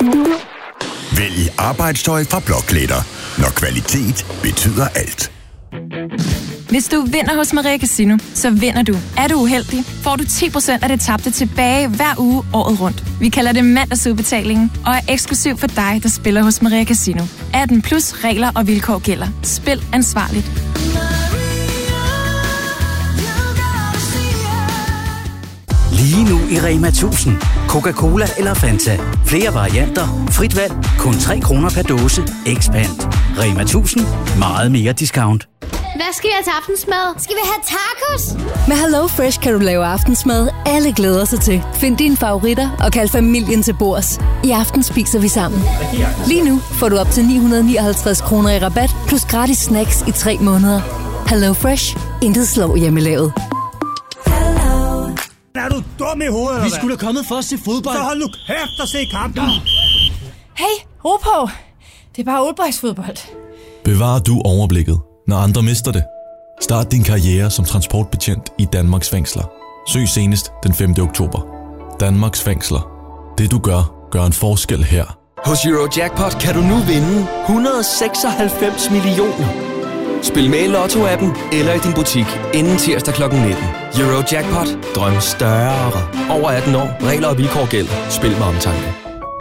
Vælg arbejdstøj fra Blåklæder, når kvalitet betyder alt. Hvis du vinder hos Maria Casino, så vinder du. Er du uheldig, får du 10% af det tabte tilbage hver uge året rundt. Vi kalder det mandagsudbetalingen og er eksklusiv for dig, der spiller hos Maria Casino. 18 plus regler og vilkår gælder. Spil ansvarligt. Lige nu i Rema 1000. Coca-Cola eller Fanta. Flere varianter. Frit valg. Kun 3 kroner per dåse. Expand. Rema 1000. Meget mere discount. Hvad skal vi have til aftensmad? Skal vi have tacos? Med Hello Fresh kan du lave aftensmad, alle glæder sig til. Find dine favoritter og kald familien til bords. I aften spiser vi sammen. Lige nu får du op til 959 kroner i rabat, plus gratis snacks i 3 måneder. Hello Fresh. Intet slår hjemmelavet. Er du dum i hovedet? Vi skulle da kommet for at se fodbold. Så hold nu kæft og se kampen. Hey, ro på. Det er bare oldboysfodbold. Bevar du overblikket, når andre mister det. Start din karriere som transportbetjent i Danmarks fængsler. Søg senest den 5. oktober. Danmarks fængsler. Det du gør, gør en forskel her. Hos Eurojackpot kan du nu vinde 196 millioner. Spil med i Lotto-appen eller i din butik inden tirsdag kl. 19. Eurojackpot. Drøm større. Over 18 år. Regler og vilkår gælder. Spil med omtanke.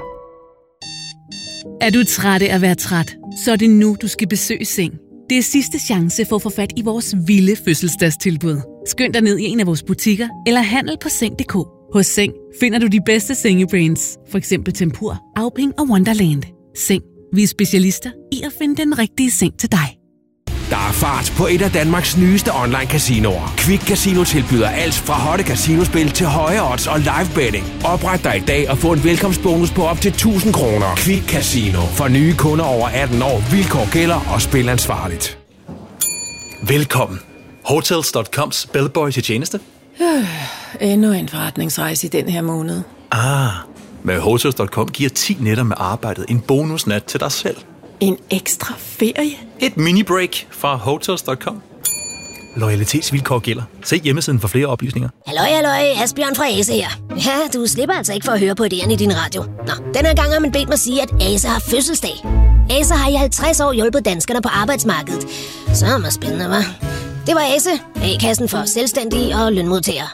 Er du træt af at være træt? Så er det nu, du skal besøge Seng. Det er sidste chance for at få fat i vores vilde fødselsdagstilbud. Skynd dig ned i en af vores butikker eller handel på Seng.dk. Hos Seng finder du de bedste sengebrands. For eksempel Tempur, Auping og Wonderland. Seng. Vi er specialister i at finde den rigtige seng til dig. Der er fart på et af Danmarks nyeste online-casinoer. Quick Casino tilbyder alt fra hotte casinospil til høje odds og live betting. Opret dig i dag og få en velkomstbonus på op til 1000 kroner. Quick Casino. For nye kunder over 18 år. Vilkår gælder og spil ansvarligt. Velkommen. Hotels.coms bellboy til tjeneste. Endnu en forretningsrejse i den her måned. Med Hotels.com giver 10 nætter med arbejdet en bonusnat til dig selv. En ekstra ferie? Et mini-break fra Hotels.com. Loyalitetsvilkår gælder. Se hjemmesiden for flere oplysninger. Halløj, Asbjørn fra Ase her. Ja, du slipper altså ikke for at høre på idéerne i din radio. Nå, den her gang har man bedt mig sige, at Ase har fødselsdag. Ase har i 50 år hjulpet danskerne på arbejdsmarkedet. Så er det spændende, hva'? Det var Ase, A-kassen for selvstændige og lønmodtagere.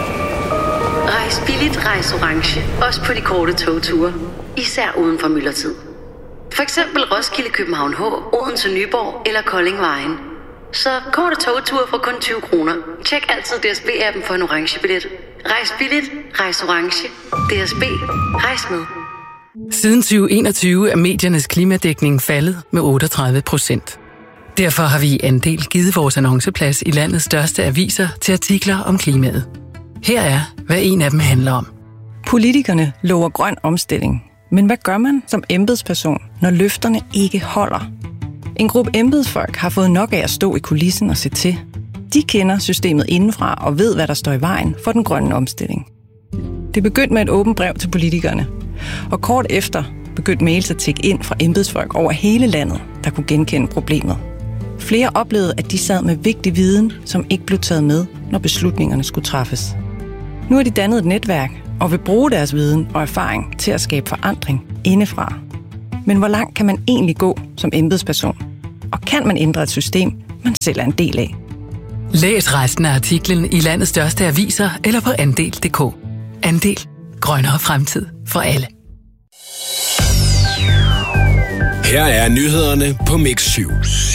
Rejs billigt, rejs orange. Også på de korte togture. Især uden for myldretid. For eksempel Roskilde, København H, Odense, Nyborg eller Koldingvejen. Så korte togture for kun 20 kroner. Tjek altid DSB-appen for en orange billet. Rejs billigt, rejs orange. DSB, rejs med. Siden 2021 er mediernes klimadækning faldet med 38%. Derfor har vi i Andel givet vores annonceplads i landets største aviser til artikler om klimaet. Her er, hvad en af dem handler om. Politikerne lover grøn omstilling. Men hvad gør man som embedsperson, når løfterne ikke holder? En gruppe embedsfolk har fået nok af at stå i kulissen og se til. De kender systemet indenfra og ved, hvad der står i vejen for den grønne omstilling. Det begyndte med et åbent brev til politikerne. Og kort efter begyndte mails at tikke ind fra embedsfolk over hele landet, der kunne genkende problemet. Flere oplevede, at de sad med vigtig viden, som ikke blev taget med, når beslutningerne skulle træffes. Nu har de dannet et netværk og vil bruge deres viden og erfaring til at skabe forandring indefra. Men hvor langt kan man egentlig gå som embedsperson? Og kan man ændre et system, man selv er en del af? Læs resten af artiklen i landets største aviser eller på Andel.dk. Andel. Grønnere fremtid for alle. Her er nyhederne på Mix 7.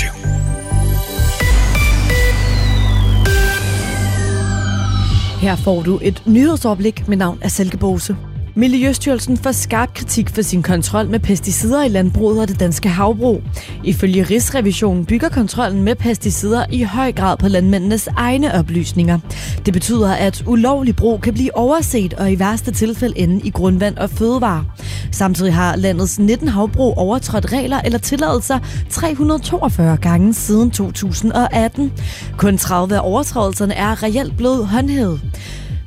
Her får du et nyhedsoverblik med navn af Silkeborg. Miljøstyrelsen får skarp kritik for sin kontrol med pesticider i landbruget og det danske havbrug. Ifølge Rigsrevisionen bygger kontrollen med pesticider i høj grad på landmændenes egne oplysninger. Det betyder, at ulovlig brug kan blive overset og i værste tilfælde ende i grundvand og fødevarer. Samtidig har landets 19 havbrug overtrådt regler eller tilladelser 342 gange siden 2018. Kun 30 af overtrædelserne er reelt blevet håndhævet.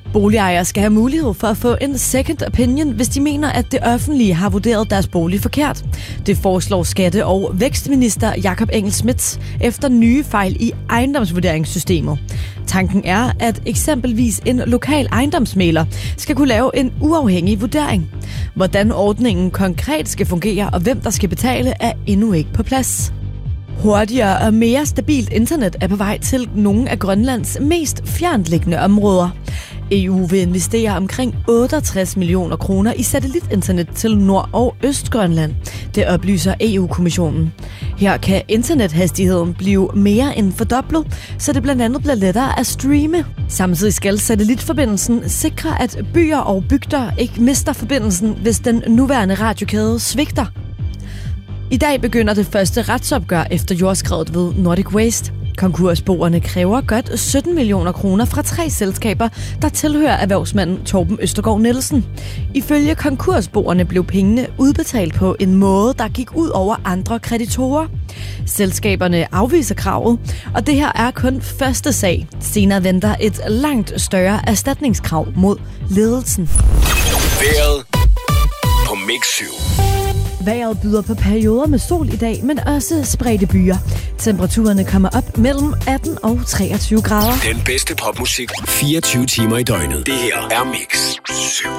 Boligejere skal have mulighed for at få en second opinion, hvis de mener, at det offentlige har vurderet deres bolig forkert. Det foreslår skatte- og vækstminister Jakob Engel-Schmidt efter nye fejl i ejendomsvurderingssystemet. Tanken er, at eksempelvis en lokal ejendomsmægler skal kunne lave en uafhængig vurdering. Hvordan ordningen konkret skal fungere og hvem der skal betale, er endnu ikke på plads. Hurtigere og mere stabilt internet er på vej til nogle af Grønlands mest fjerntliggende områder. EU vil investere omkring 68 millioner kroner i satellitinternet til Nord- og Østgrønland. Det oplyser EU-kommissionen. Her kan internethastigheden blive mere end fordoblet, så det blandt andet bliver lettere at streame. Samtidig skal satellitforbindelsen sikre, at byer og bygder ikke mister forbindelsen, hvis den nuværende radiokæde svigter. I dag begynder det første retsopgør efter jordskredet ved Nordic Waste. Konkursboerne kræver godt 17 millioner kroner fra 3 selskaber, der tilhører erhvervsmanden Torben Østergaard Nielsen. Ifølge konkursboerne blev pengene udbetalt på en måde, der gik ud over andre kreditorer. Selskaberne afviser kravet, og det her er kun første sag. Senere venter et langt større erstatningskrav mod ledelsen. Vejret på Mix 7. Vejret byder på perioder med sol i dag, men også spredte byer. Temperaturerne kommer op mellem 18 og 23 grader. Den bedste popmusik 24 timer i døgnet. Det her er Mix 7.